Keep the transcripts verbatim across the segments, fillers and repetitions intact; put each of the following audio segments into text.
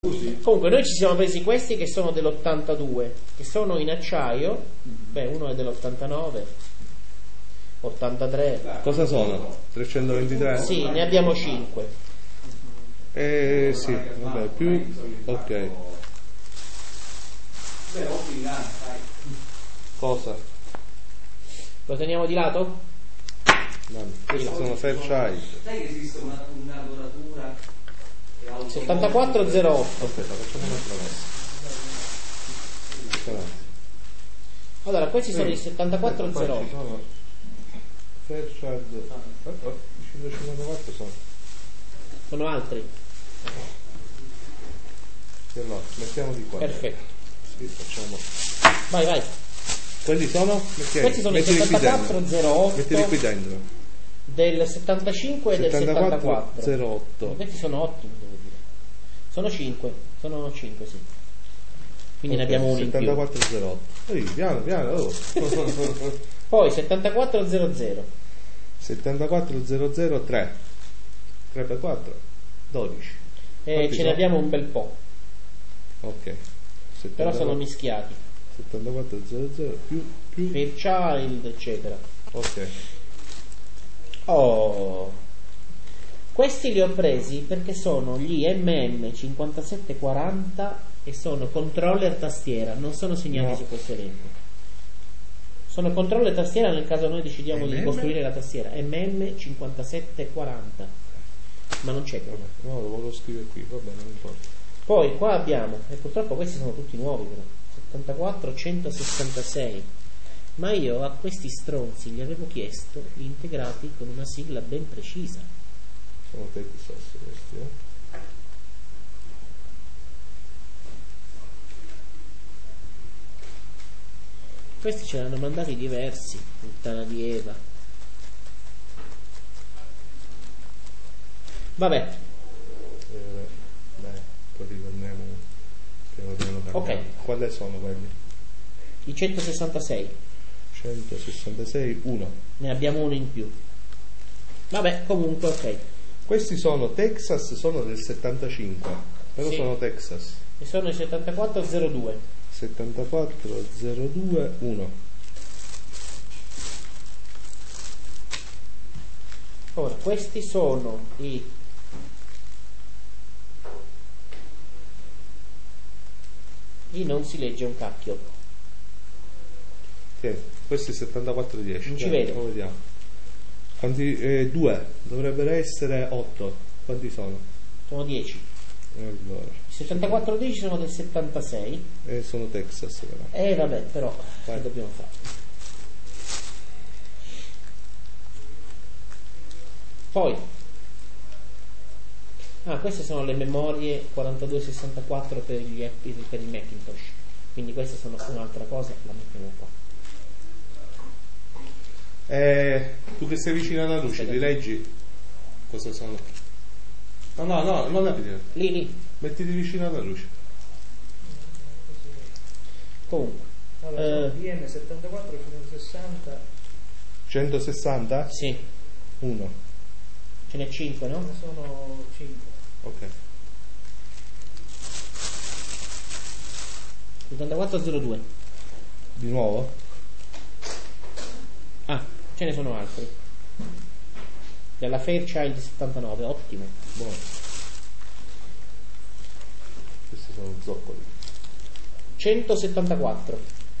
Comunque noi ci siamo presi questi che sono dell'ottantadue, che sono in acciaio. Beh, uno è dell'ottantanove, ottantatré. Cosa sono? trecentoventitré? Sì, ne abbiamo cinque. Eh sì, vabbè, più ok. Cosa? Lo teniamo di lato? No, questi sono Fairchild. Sai che esiste una, una doratura settantaquattro zero otto. Aspetta, facciamo un'altra messa. Allora, questi sono i settantaquattro zero otto. Sono Fairchild. Oh, i centocinquantaquattro sono. Sono altri. Che no, mettiamo di qua. Perfetto. Sì, facciamo. Vai, vai. Quelli sono? Mettili, Questi sono i settantaquattro zero otto. Mettili qui dentro. Del settantacinque e del settantaquattro. zero otto. Questi sono ottimi, devo dire. Sono cinque. Sono cinque, sì. Quindi okay, ne abbiamo uno in più. settantaquattro zero otto. Ehi, piano, piano. Oh. Poi settantaquattro zero zero. settantaquattro zero zero tre. tre per quattro. dodici. E Quanti ce sono? ne abbiamo un bel po'. Ok. settantaquattro, Però sono mischiati. settantaquattro zero zero più più Fairchild, eccetera. ok. Oh, questi li ho presi perché sono gli M M cinquantasette quaranta e sono controller tastiera, non sono segnati No. su questo elenco. Sono controller tastiera nel caso noi decidiamo M M? di costruire la tastiera. M M cinquantasette quaranta, ma non c'è quello. No, lo volevo scrivere qui, va bene, non importa. Poi qua abbiamo, e purtroppo questi sono tutti nuovi però, settantaquattro centosessantasei. Ma io a questi stronzi gli avevo chiesto li integrati con una sigla ben precisa. Sono Texas questi, eh? Questi ce l'hanno mandati diversi, puttana di Eva. Vabbè. Eh, beh, poi ritorniamo piano piano cambiamo. Ok. Quali sono quelli? I centosessantasei. centosessantasei uno. Ne abbiamo uno in più. Vabbè, comunque ok. Questi sono Texas, sono del settantacinque, però Sì. sono Texas. E sono i settantaquattro zero due. settantaquattro zero due uno. Ora, questi sono i I non si legge un cacchio. Tieni, questo è settantaquattro dieci. Non ci vedo. Lo vediamo. Quanti? Eh, due, dovrebbero essere otto. Quanti sono? Sono dieci. Allora. I settantaquattro dieci sono del settantasei. Eh, sono Texas però. Eh vabbè, però Vai. che dobbiamo fare? Poi ah, queste sono le memorie quarantadue sessantaquattro per, gli, per il Macintosh. Quindi queste sono un'altra cosa, la mettiamo qua. Eh, tu che sei vicino alla luce, li leggi? Cosa sono? No, no, no, non aprire. Lì, lì. Mettiti vicino alla luce. Comunque. Allora, Eh. B M settantaquattro centosessanta. centosessanta? Sì, uno. ce n'è cinque, no? Ne sono cinque. Ok. settantaquattro zero due. Di nuovo? Ah, ce ne sono altri. Della Fairchild settantanove, ottimo. Buono. Questi sono zoccoli. centosettantaquattro.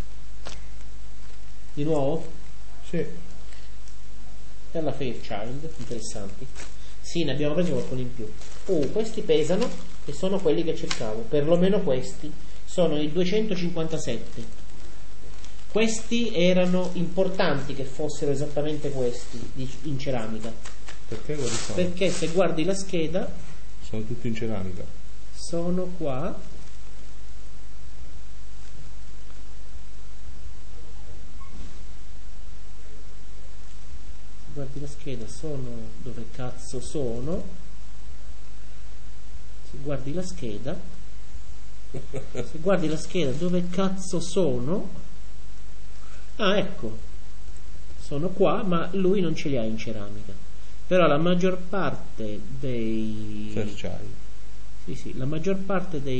Di nuovo? Sì. Della Fairchild, interessanti. Sì, ne abbiamo preso qualcuno in più. Oh, questi pesano e sono quelli che cercavo. Perlomeno questi sono i duecentocinquantasette. Questi erano importanti che fossero esattamente questi di- in ceramica. Perché quali sono? Perché se guardi la scheda, Sono tutti in ceramica. sono qua. Guardi la scheda, sono dove cazzo sono. Se guardi la scheda, se guardi la scheda dove cazzo sono. Ah, ecco, sono qua, ma lui non ce li ha in ceramica. Però la maggior parte dei Fairchild. Sì, sì, la maggior parte dei